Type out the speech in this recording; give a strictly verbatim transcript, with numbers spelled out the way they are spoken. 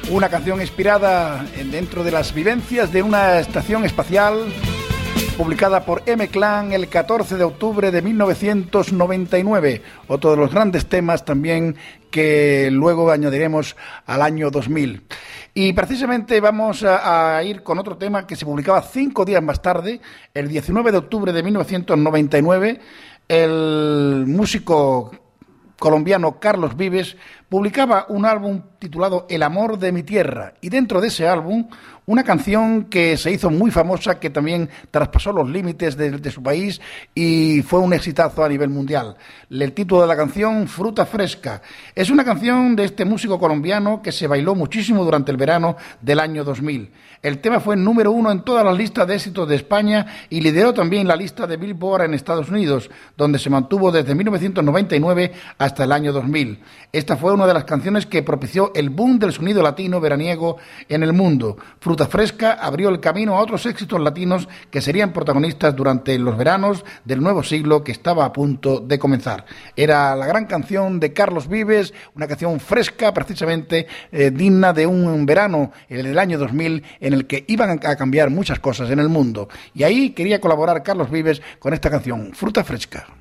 Una canción inspirada en, dentro de las vivencias de una estación espacial, publicada por M-Clan el catorce de octubre de mil novecientos noventa y nueve. Otro de los grandes temas también que luego añadiremos al año dos mil. Y precisamente vamos a, a ir con otro tema que se publicaba cinco días más tarde, el diecinueve de octubre de mil novecientos noventa y nueve. El músico colombiano Carlos Vives publicaba un álbum titulado El amor de mi tierra, y dentro de ese álbum una canción que se hizo muy famosa, que también traspasó los límites de, de su país y fue un exitazo a nivel mundial. El título de la canción, Fruta Fresca, es una canción de este músico colombiano que se bailó muchísimo durante el verano del año dos mil. El tema fue número uno en todas las listas de éxitos de España y lideró también la lista de Billboard en Estados Unidos, donde se mantuvo desde mil novecientos noventa y nueve hasta el año dos mil. Esta fue una de las canciones que propició el boom del sonido latino veraniego en el mundo. Fruta Fresca abrió el camino a otros éxitos latinos que serían protagonistas durante los veranos del nuevo siglo que estaba a punto de comenzar. Era la gran canción de Carlos Vives, una canción fresca, precisamente eh, digna de un verano, el del año dos mil, en el que iban a cambiar muchas cosas en el mundo. Y ahí quería colaborar Carlos Vives con esta canción, Fruta Fresca.